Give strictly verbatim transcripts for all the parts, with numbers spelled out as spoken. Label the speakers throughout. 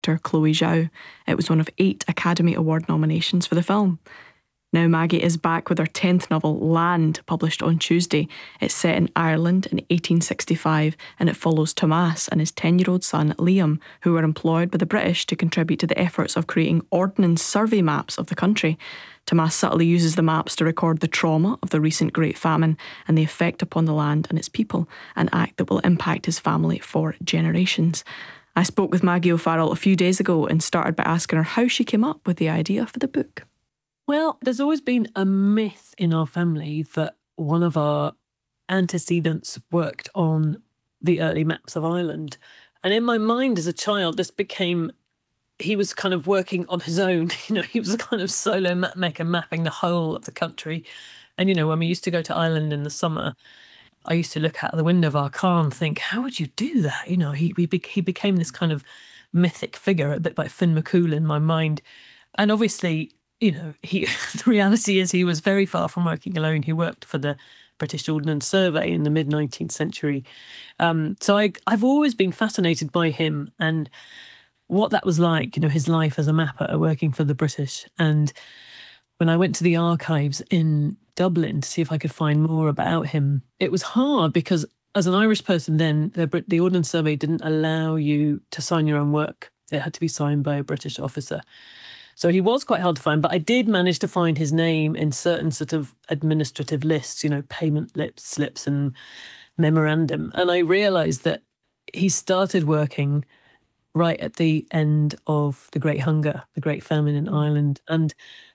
Speaker 1: director Chloe Zhao. It was one of eight Academy Award nominations for the film. Now Maggie is back with her tenth novel, Land, published on Tuesday. It's set in Ireland in eighteen sixty-five and it follows Tomas and his ten-year-old son Liam, who were employed by the British to contribute to the efforts of creating ordnance survey maps of the country. Tomas subtly uses the maps to record the trauma of the recent Great Famine and the effect upon the land and its people, an act that will impact his family for generations. I spoke with Maggie O'Farrell a few days ago and started by asking her how she came up with the idea for the book.
Speaker 2: Well, there's always been a myth in our family that one of our antecedents worked on the early maps of Ireland. And in my mind as a child, this became, he was kind of working on his own. You know, he was a kind of solo map maker mapping the whole of the country. And, you know, when we used to go to Ireland in the summer, I used to look out the window of our car and think, how would you do that? You know, he, he, be, he became this kind of mythic figure, a bit like Finn McCool in my mind. And obviously, you know, he the reality is he was very far from working alone. He worked for the British Ordnance Survey in the mid-nineteenth century. Um, so I, I've always been fascinated by him and what that was like, you know, his life as a mapper working for the British. And when I went to the archives in Dublin to see if I could find more about him, it was hard because as an Irish person then, the, the Ordnance Survey didn't allow you to sign your own work. It had to be signed by a British officer. So he was quite hard to find, but I did manage to find his name in certain sort of administrative lists, you know, payment slips and memorandum. And I realised that he started working right at the end of the Great Hunger, the Great Famine in Ireland. And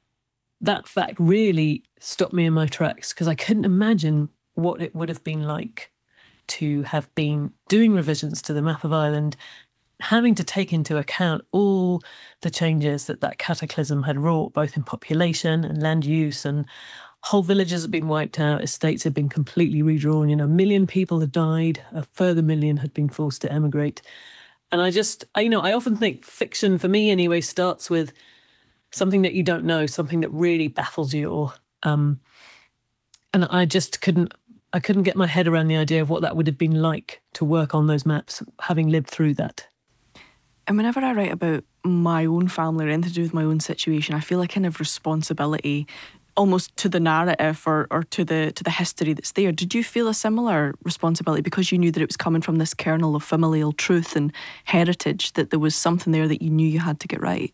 Speaker 2: that fact really stopped me in my tracks because I couldn't imagine what it would have been like to have been doing revisions to the map of Ireland, having to take into account all the changes that that cataclysm had wrought, both in population and land use, and whole villages had been wiped out, estates had been completely redrawn, you know, a million people had died, a further million had been forced to emigrate. And I just, I, you know, I often think fiction, for me anyway, starts with something that you don't know, something that really baffles you. Or, um, and I just couldn't, I couldn't get my head around the idea of what that would have been like to work on those maps, having lived through that.
Speaker 1: And whenever I write about my own family or anything to do with my own situation, I feel a kind of responsibility almost to the narrative or, or to the to the history that's there. Did you feel a similar responsibility because you knew that it was coming from this kernel of familial truth and heritage, that there was something there that you knew you had to get right?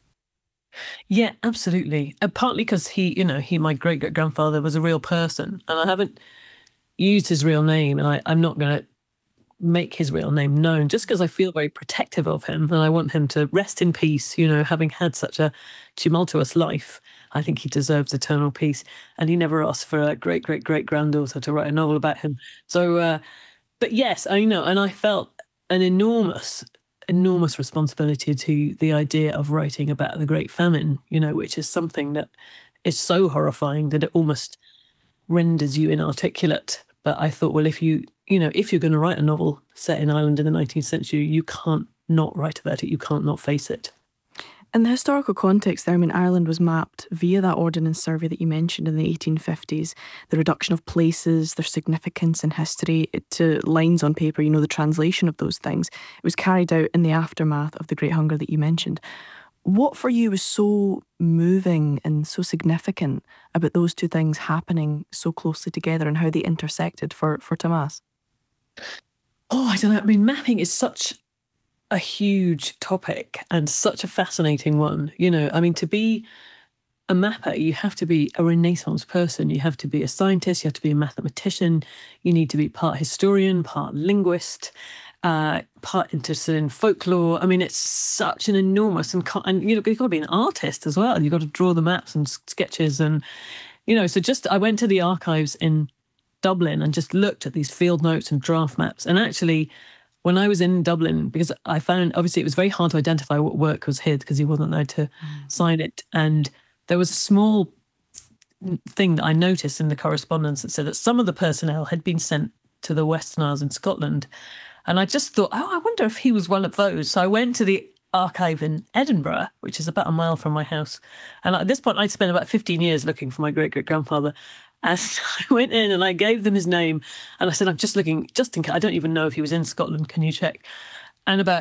Speaker 2: Yeah, absolutely. Uh, partly because he, you know, he, my great-great-grandfather was a real person, and I haven't used his real name, and I, I'm not going to make his real name known just because I feel very protective of him and I want him to rest in peace, you know, having had such a tumultuous life. I think he deserves eternal peace, and he never asked for a great great great granddaughter to write a novel about him. So uh but yes, I know, and I felt an enormous enormous responsibility to the idea of writing about the Great Famine, you know, which is something that is so horrifying that it almost renders you inarticulate. But I thought, well, if you you know, if you're going to write a novel set in Ireland in the nineteenth century, you can't not write about it. You can't not face it.
Speaker 1: In the historical context there, I mean, Ireland was mapped via that Ordnance Survey that you mentioned in the eighteen fifties, the reduction of places, their significance in history to lines on paper, you know, the translation of those things. It was carried out in the aftermath of the Great Hunger that you mentioned. What for you was so moving and so significant about those two things happening so closely together and how they intersected for, for Tomas?
Speaker 2: Oh, I don't know. I mean, mapping is such a huge topic and such a fascinating one. You know, I mean, to be a mapper, you have to be a Renaissance person. You have to be a scientist. You have to be a mathematician. You need to be part historian, part linguist, uh, part interested in folklore. I mean, it's such an enormous and, and you know, you've got to be an artist as well. You've got to draw the maps and sketches and, you know, so just I went to the archives in Dublin and just looked at these field notes and draft maps. And actually, when I was in Dublin, because I found, obviously, it was very hard to identify what work was his because he wasn't allowed to mm. sign it. And there was a small thing that I noticed in the correspondence that said that some of the personnel had been sent to the Western Isles in Scotland. And I just thought, oh, I wonder if he was one of those. So I went to the archive in Edinburgh, which is about a mile from my house. And at this point, I'd spent about fifteen years looking for my great-great-grandfather. And I went in and I gave them his name. And I said, I'm just looking, just in case, I don't even know if he was in Scotland. Can you check? And about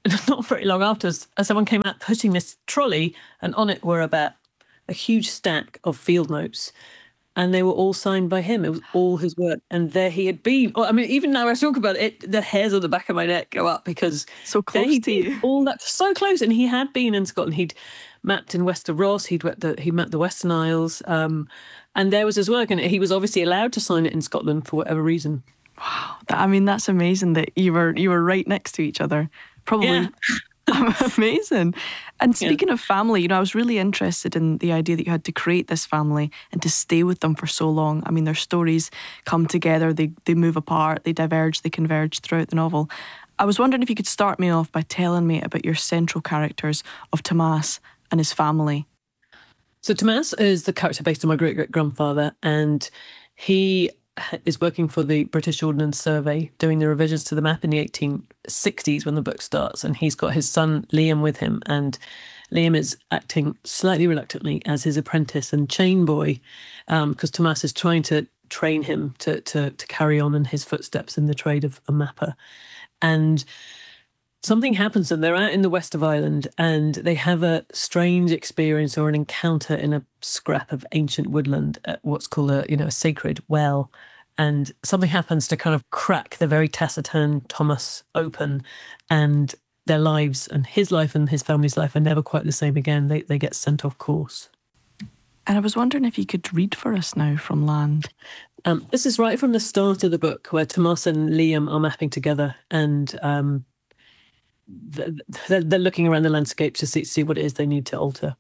Speaker 2: not very long afterwards, someone came out pushing this trolley, and on it were about a huge stack of field notes. And they were all signed by him. It was all his work. And there he had been. Oh, I mean, even now I talk about it, the hairs on the back of my neck go up because
Speaker 1: so close to you.
Speaker 2: All that, so close. And he had been in Scotland. He'd mapped in Wester Ross. He'd the, he mapped the Western Isles. Um, and there was his work. And he was obviously allowed to sign it in Scotland for whatever reason.
Speaker 1: Wow. I mean, that's amazing that you were you were right next to each other. Probably. Yeah. Amazing. And speaking yeah. of family, you know, I was really interested in the idea that you had to create this family and to stay with them for so long. I mean, their stories come together, they they move apart, they diverge, they converge throughout the novel. I was wondering if you could start me off by telling me about your central characters of Tomas and his family.
Speaker 2: So Tomas is the character based on my great-great-grandfather, and he is working for the British Ordnance Survey, doing the revisions to the map in the eighteen sixties when the book starts. And he's got his son Liam with him, and Liam is acting slightly reluctantly as his apprentice and chain boy, because um, Tomas is trying to train him to, to to carry on in his footsteps in the trade of a mapper. And something happens, and they're out in the west of Ireland, and they have a strange experience or an encounter in a scrap of ancient woodland at what's called a, you know, a sacred well. And something happens to kind of crack the very taciturn Tomas open, and their lives and his life and his family's life are never quite the same again. They they get sent off course.
Speaker 1: And I was wondering if you could read for us now from Land.
Speaker 2: Um, this is right from the start of the book, where Tomas and Liam are mapping together, and um, they're, they're looking around the landscape to see, see what it is they need to alter.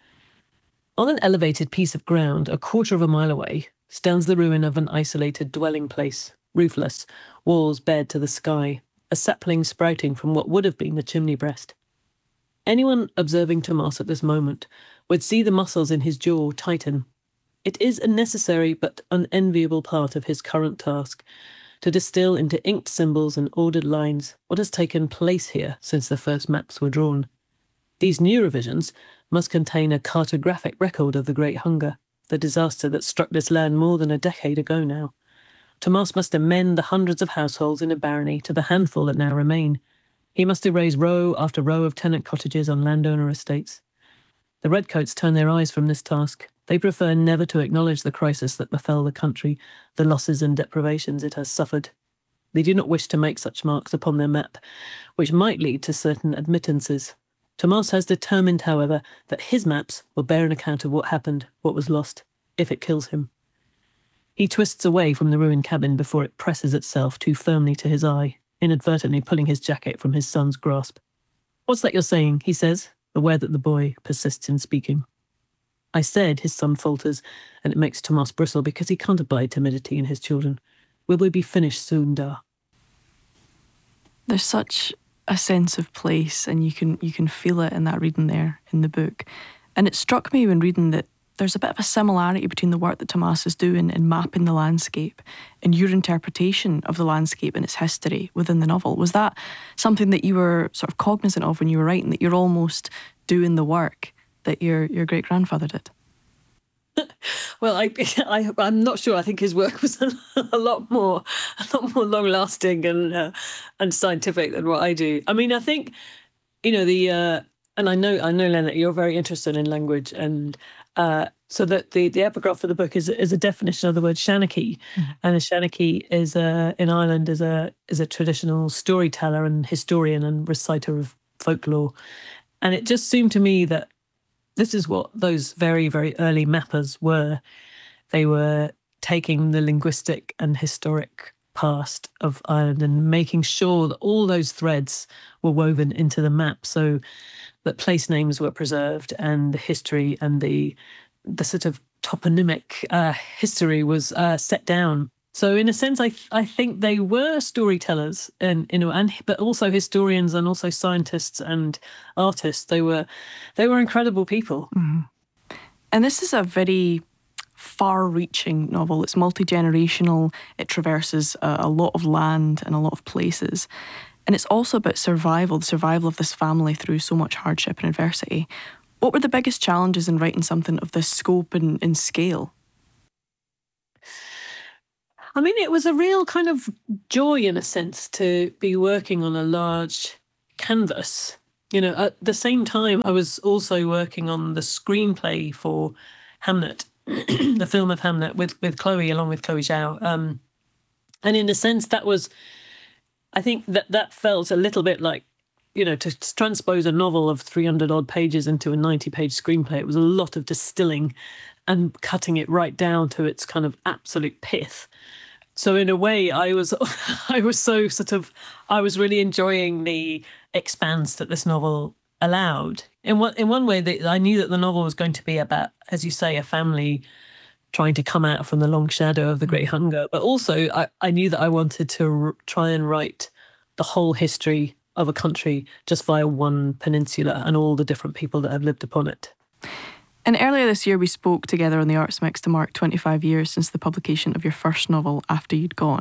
Speaker 2: On an elevated piece of ground, a quarter of a mile away, stands the ruin of an isolated dwelling place, roofless, walls bared to the sky, a sapling sprouting from what would have been the chimney breast. Anyone observing Tomas at this moment would see the muscles in his jaw tighten. It is a necessary but unenviable part of his current task to distill into inked symbols and ordered lines what has taken place here since the first maps were drawn. These new revisions must contain a cartographic record of the Great Hunger, the disaster that struck this land more than a decade ago now. Tomas must amend the hundreds of households in a barony to the handful that now remain. He must erase row after row of tenant cottages on landowner estates. The redcoats turn their eyes from this task. They prefer never to acknowledge the crisis that befell the country, the losses and deprivations it has suffered. They do not wish to make such marks upon their map, which might lead to certain admittances. Tomas has determined, however, that his maps will bear an account of what happened, what was lost, if it kills him. He twists away from the ruined cabin before it presses itself too firmly to his eye, inadvertently pulling his jacket from his son's grasp. "What's that you're saying?" he says, aware that the boy persists in speaking. "I said," his son falters, and it makes Tomas bristle because he can't abide timidity in his children. "Will we be finished soon, Da?"
Speaker 1: There's such a sense of place, and you can you can feel it in that reading there in the book. And it struck me when reading that there's a bit of a similarity between the work that Tomas is doing in mapping the landscape and your interpretation of the landscape and its history within the novel. Was that something that you were sort of cognizant of when you were writing, that you're almost doing the work that your your great-grandfather did?
Speaker 2: Well, I, I, I'm not sure. I think his work was a, a lot more, a lot more long-lasting and uh, and scientific than what I do. I mean, I think, you know, the uh, and I know, I know, Leonard, you're very interested in language, and uh, so that the the epigraph for the book is is a definition of the word Shanachie, mm-hmm. and a Shanachie is a in Ireland is a is a traditional storyteller and historian and reciter of folklore, and it just seemed to me that this is what those very, very early mappers were. They were taking the linguistic and historic past of Ireland and making sure that all those threads were woven into the map so that place names were preserved and the history and the the sort of toponymic uh, history was uh, set down. So in a sense, I I think they were storytellers, and you know, and but also historians and also scientists and artists. They were they were incredible people.
Speaker 1: Mm-hmm. And this is a very far-reaching novel. It's multi-generational. It traverses a, a lot of land and a lot of places, and it's also about survival, the survival of this family through so much hardship and adversity. What were the biggest challenges in writing something of this scope and, and scale?
Speaker 2: I mean, it was a real kind of joy, in a sense, to be working on a large canvas. You know, at the same time, I was also working on the screenplay for Hamnet, the film of Hamnet, with, with Chloe, along with Chloe Zhao. Um, and in a sense, that was, I think that that felt a little bit like, you know, to transpose a novel of three hundred odd pages into a ninety page screenplay, it was a lot of distilling and cutting it right down to its kind of absolute pith. So in a way, I was, I was so sort of, I was really enjoying the expanse that this novel allowed. In one, in one way, that I knew that the novel was going to be about, as you say, a family trying to come out from the long shadow of the Great Hunger. But also, I, I knew that I wanted to r- try and write the whole history of a country just via one peninsula and all the different people that have lived upon it.
Speaker 1: And earlier this year, we spoke together on the Arts Mix to mark twenty-five years since the publication of your first novel, After You'd Gone.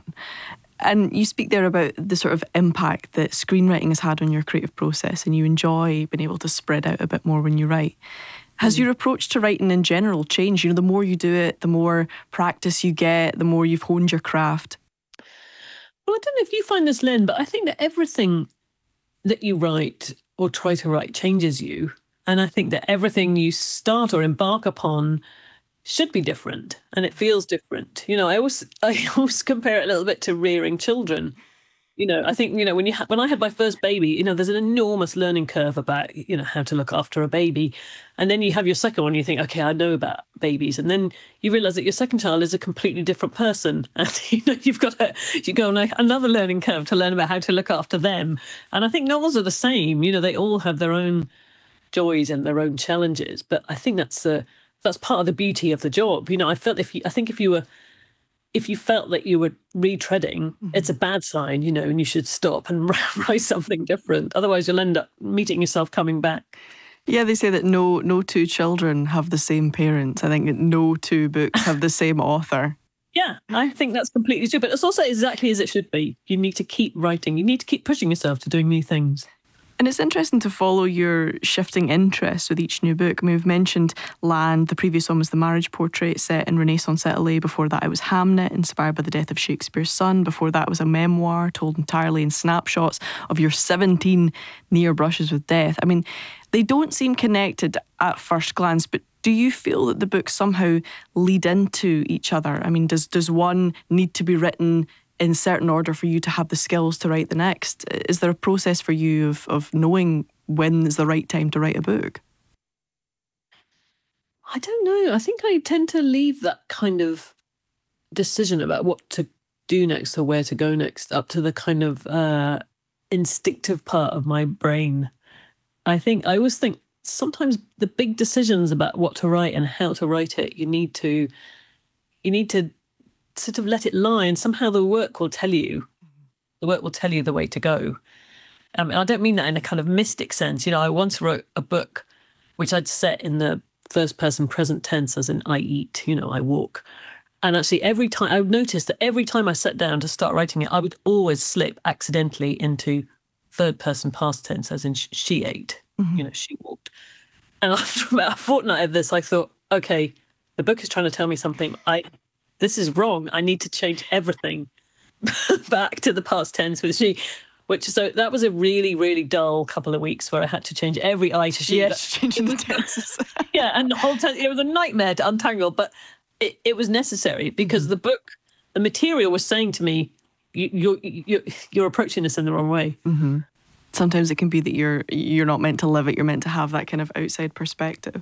Speaker 1: And you speak there about the sort of impact that screenwriting has had on your creative process, and you enjoy being able to spread out a bit more when you write. Has mm. your approach to writing in general changed? You know, the more you do it, the more practice you get, the more you've honed your craft.
Speaker 2: Well, I don't know if you find this, Lynn, but I think that everything that you write or try to write changes you. And I think that everything you start or embark upon should be different, and it feels different. You know, I always I always compare it a little bit to rearing children. You know, I think, you know, when you ha- when I had my first baby, you know, there's an enormous learning curve about, you know, how to look after a baby. And then you have your second one, you think, okay, I know about babies. And then you realize that your second child is a completely different person. And, you know, you've got to, you go on like another learning curve to learn about how to look after them. And I think novels are the same. You know, they all have their own joys and their own challenges. But I think that's uh, that's part of the beauty of the job. You know, I felt if you, I think if you were, if you felt that you were retreading, mm-hmm. it's a bad sign, you know, and you should stop and write something different. Otherwise, you'll end up meeting yourself coming back.
Speaker 1: Yeah, they say that no no two children have the same parents. I think that no two books have the same author.
Speaker 2: Yeah, I think that's completely true. But it's also exactly as it should be. You need to keep writing. You need to keep pushing yourself to doing new things.
Speaker 1: And it's interesting to follow your shifting interests with each new book. I mean, we've mentioned Land. The previous one was The Marriage Portrait, set in Renaissance Italy. Before that, it was Hamnet, inspired by the death of Shakespeare's son. Before that was a memoir told entirely in snapshots of your seventeen near brushes with death. I mean, they don't seem connected at first glance, but do you feel that the books somehow lead into each other? I mean, does does one need to be written in certain order for you to have the skills to write the next? Is there a process for you of, of knowing when is the right time to write a book?
Speaker 2: I don't know. I think I tend to leave that kind of decision about what to do next or where to go next up to the kind of uh, instinctive part of my brain. I think I always think sometimes the big decisions about what to write and how to write it, you need to, you need to sort of let it lie, and somehow the work will tell you. The work will tell you the way to go. Um, I don't mean that in a kind of mystic sense. You know, I once wrote a book which I'd set in the first person present tense, as in I eat, you know, I walk. And actually every time, I noticed that every time I sat down to start writing it, I would always slip accidentally into third person past tense, as in she ate, mm-hmm. you know, she walked. And after about a fortnight of this, I thought, okay, the book is trying to tell me something. I This is wrong. I need to change everything back to the past tense with she. Which so that was a really, really dull couple of weeks where I had to change every I to she.
Speaker 1: Yes, changing the tenses.
Speaker 2: Yeah, and the whole time it was a nightmare to untangle, but it, it was necessary because mm-hmm. the book, the material was saying to me, you, you're you're you're approaching this in the wrong way.
Speaker 1: Mm-hmm. Sometimes it can be that you're you're not meant to live it. You're meant to have that kind of outside perspective.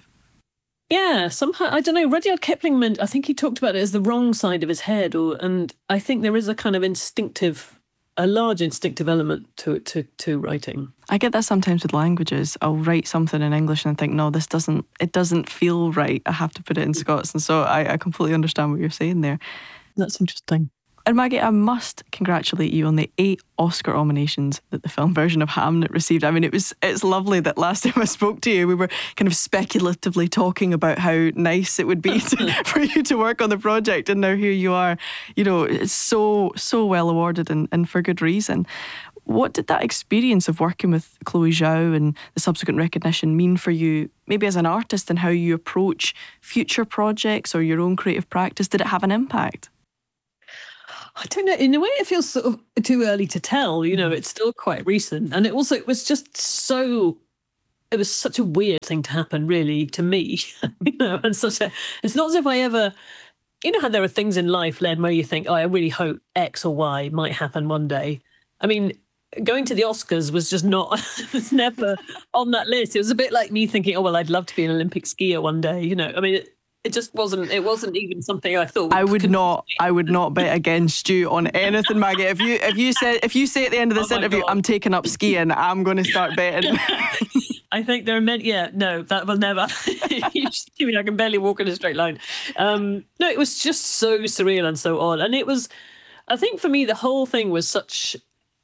Speaker 2: Yeah, somehow, I don't know, Rudyard Kipling meant, I think he talked about it as the wrong side of his head, or and I think there is a kind of instinctive, a large instinctive element to to to writing.
Speaker 1: I get that sometimes with languages. I'll write something in English and I think, no, this doesn't, it doesn't feel right. I have to put it in Scots. And so I, I completely understand what you're saying there.
Speaker 2: That's interesting.
Speaker 1: And Maggie, I must congratulate you on the eight Oscar nominations that the film version of Hamnet received. I mean, it was it's lovely that last time I spoke to you, we were kind of speculatively talking about how nice it would be to, for you to work on the project, and now here you are. You know, it's so, so well awarded, and, and for good reason. What did that experience of working with Chloe Zhao and the subsequent recognition mean for you, maybe as an artist, and how you approach future projects or your own creative practice? Did it have an impact?
Speaker 2: I don't know. In a way, it feels sort of too early to tell. You know, it's still quite recent. And it also, it was just so, it was such a weird thing to happen, really, to me. you know, and such a, it's not as if I ever, you know how there are things in life, Len, where you think, oh, I really hope X or Y might happen one day. I mean, going to the Oscars was just not, it was never on that list. It was a bit like me thinking, oh, well, I'd love to be an Olympic skier one day. You know, I mean, it, it just wasn't, it wasn't even something I thought.
Speaker 1: I would not, I would not bet against you on anything, Maggie. If you, if you said, if you say at the end of this
Speaker 2: Oh my
Speaker 1: interview,
Speaker 2: God.
Speaker 1: I'm taking up skiing, I'm going to start betting.
Speaker 2: I think there are many, yeah, no, that will never. You just give me, I can barely walk in a straight line. Um, no, it was just so surreal and so odd. And it was, I think for me, the whole thing was such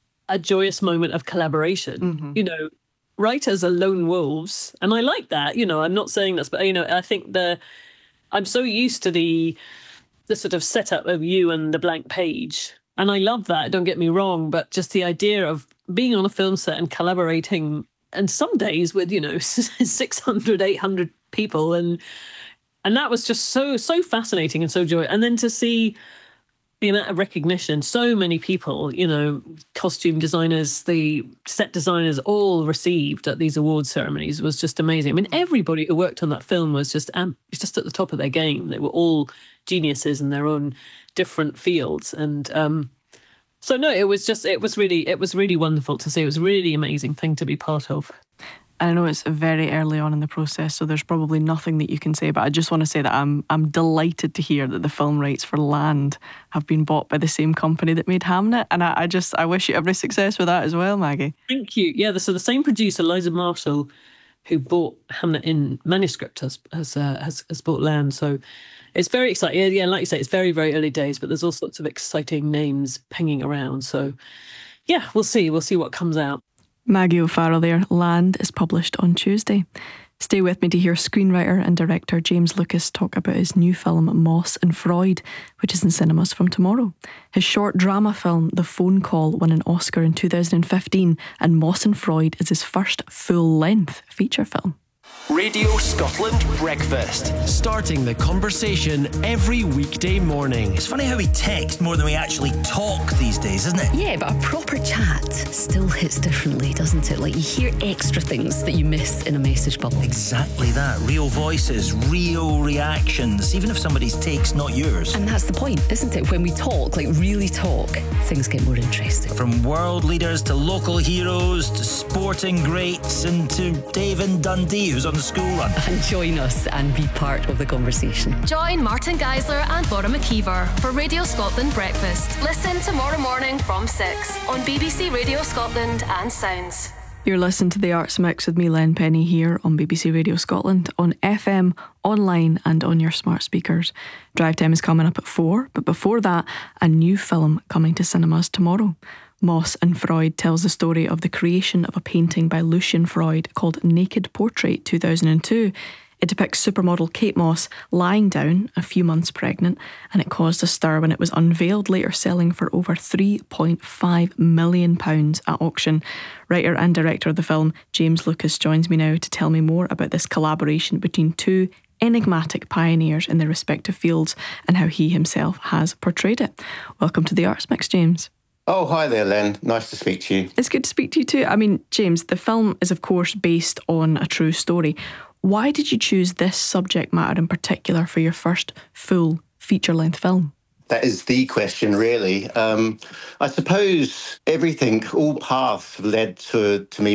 Speaker 2: a joyous moment of collaboration.
Speaker 1: Mm-hmm.
Speaker 2: You know, writers are lone wolves, and I like that. You know, I'm not saying this, but you know, I think the I'm so used to the the sort of setup of you and the blank page, and I love that. Don't get me wrong, but just the idea of being on a film set and collaborating, and some days with you know six hundred, eight hundred people, and and that was just so so fascinating and so joyous. And then to see the amount of recognition, so many people, you know, costume designers, the set designers all received at these awards ceremonies was just amazing. I mean, everybody who worked on that film was just um, just at the top of their game. They were all geniuses in their own different fields. And um, so, no, it was just, it was really, it was really wonderful to see. It was a really amazing thing to be part of.
Speaker 1: I know it's very early on in the process, so there's probably nothing that you can say, but I just want to say that I'm I'm delighted to hear that the film rights for Land have been bought by the same company that made Hamnet, and I, I just I wish you every success with that as well, Maggie.
Speaker 2: Thank you. Yeah, so the same producer, Liza Marshall, who bought Hamnet in manuscript, has has uh, has, has bought Land. So it's very exciting. Yeah, yeah, like you say, it's very, very early days, but there's all sorts of exciting names pinging around. So yeah, we'll see. We'll see what comes out.
Speaker 1: Maggie O'Farrell there. Land is published on Tuesday. Stay with me to hear screenwriter and director James Lucas talk about his new film Moss and Freud, which is in cinemas from tomorrow. His short drama film The Phone Call won an Oscar in two thousand fifteen, and Moss and Freud is his first full-length feature film.
Speaker 3: Radio Scotland Breakfast. Starting the conversation every weekday morning.
Speaker 4: It's funny how we text more than we actually talk these days, isn't it?
Speaker 5: Yeah, but a proper chat still hits differently, doesn't it? Like you hear extra things that you miss in a message bubble.
Speaker 4: Exactly that. Real voices, real reactions, even if somebody's take's not yours.
Speaker 5: And that's the point, isn't it? When we talk, like really talk, things get more interesting.
Speaker 4: From world leaders to local heroes to sporting greats and to Dave in Dundee, who's on the school run.
Speaker 5: And join us and be part of the conversation.
Speaker 6: Join Martin Geisler and Laura McKeever for Radio Scotland Breakfast. Listen tomorrow morning from six on B B C Radio Scotland and Sounds.
Speaker 1: You're listening to The Arts Mix with me, Len Penny, here on B B C Radio Scotland, on F M, online and on your smart speakers. Drive time is coming up at four, but before that, a new film coming to cinemas tomorrow. Moss and Freud tells the story of the creation of a painting by Lucian Freud called Naked Portrait two thousand two. It depicts supermodel Kate Moss lying down, a few months pregnant, and it caused a stir when it was unveiled, later selling for over three point five million pounds at auction. Writer and director of the film, James Lucas, joins me now to tell me more about this collaboration between two enigmatic pioneers in their respective fields and how he himself has portrayed it. Welcome to The Arts Mix, James.
Speaker 7: Oh, hi there, Len. Nice to speak to you.
Speaker 1: It's good to speak to you too. I mean, James, the film is of course based on a true story. Why did you choose this subject matter in particular for your first full feature-length film?
Speaker 7: That is the question, really. Um, I suppose everything, all paths have led to, to me